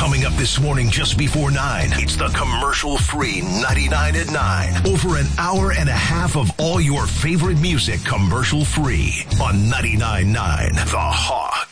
Coming up this morning just before 9, it's the commercial-free 99 at 9. Over an hour and a half of all your favorite music commercial-free on 99.9 The Hawk.